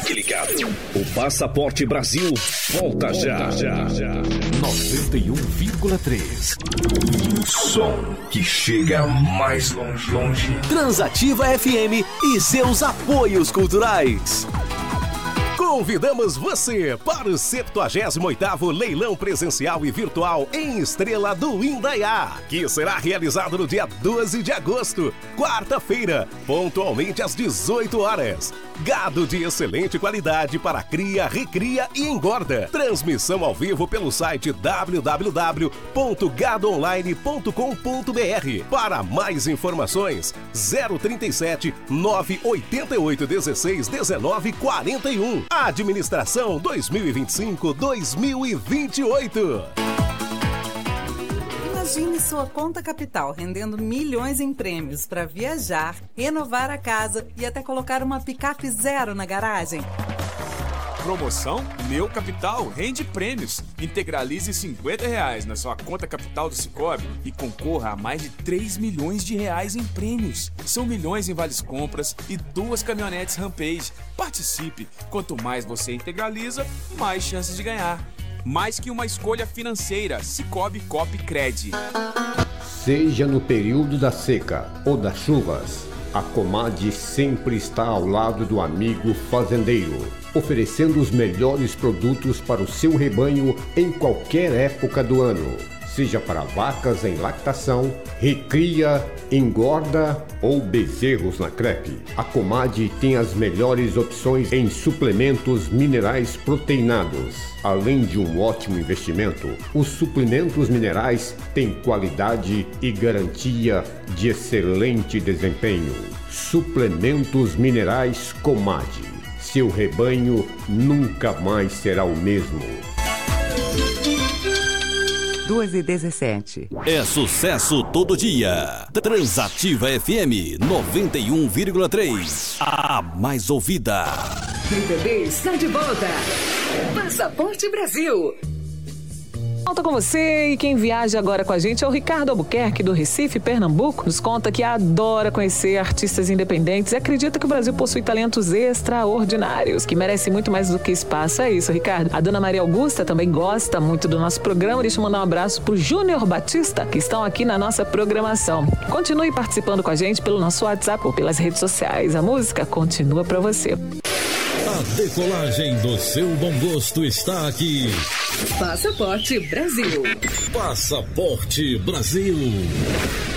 Fique ligado. O Passaporte Brasil volta já. 91,3. O som que chega mais longe. Transativa FM e seus apoios culturais. Convidamos você para o 78º Leilão Presencial e Virtual em Estrela do Indaiá, que será realizado no dia 12 de agosto, quarta-feira, pontualmente às 18 horas. Gado de excelente qualidade para cria, recria e engorda. Transmissão ao vivo pelo site www.gadoonline.com.br. Para mais informações, 037 988 16 19 41. Administração 2025-2028. Imagine sua conta capital rendendo milhões em prêmios para viajar, renovar a casa e até colocar uma picape zero na garagem. Promoção Meu Capital rende prêmios. Integralize R$50 na sua conta capital do Sicoob e concorra a mais de 3 milhões de reais em prêmios. São milhões em vales compras e 2 caminhonetes Rampage. Participe! Quanto mais você integraliza, mais chances de ganhar. Mais que uma escolha financeira, Sicoob Coop Cred. Seja no período da seca ou das chuvas, a Comad sempre está ao lado do amigo fazendeiro, oferecendo os melhores produtos para o seu rebanho em qualquer época do ano. Seja para vacas em lactação, recria, engorda ou bezerros na crepe. A Comad tem as melhores opções em suplementos minerais proteinados. Além de um ótimo investimento, os suplementos minerais têm qualidade e garantia de excelente desempenho. Suplementos minerais Comad. Seu rebanho nunca mais será o mesmo. 2h17. É sucesso todo dia. Transativa FM 91,3. A mais ouvida. BBB está de volta. Passaporte Brasil. Volta com você, e quem viaja agora com a gente é o Ricardo Albuquerque, do Recife, Pernambuco. Nos conta que adora conhecer artistas independentes e acredita que o Brasil possui talentos extraordinários, que merecem muito mais do que espaço. É isso, Ricardo. A dona Maria Augusta também gosta muito do nosso programa. Deixa eu mandar um abraço pro Júnior Batista, que estão aqui na nossa programação. Continue participando com a gente pelo nosso WhatsApp ou pelas redes sociais. A música continua pra você. A decolagem do seu bom gosto está aqui. Passaporte Brasil. Passaporte Brasil.